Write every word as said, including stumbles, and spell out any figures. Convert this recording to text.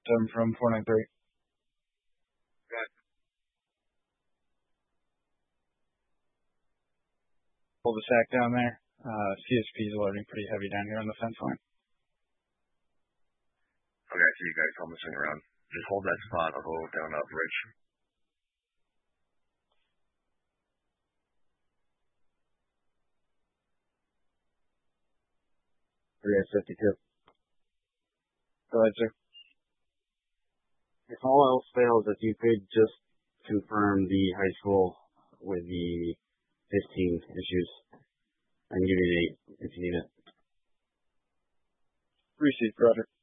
seven from four nine three. Got Pull the sack down there. Uh, C S P is loading pretty heavy down here on the fence line. Okay, I see you guys almost swing around. Just hold that spot. I'll go down up bridge. three S fifty-two. Go ahead, sir. If all else fails, if you could just confirm the high school with the fifteen issues and Unit eight if you need it. Received, Roger.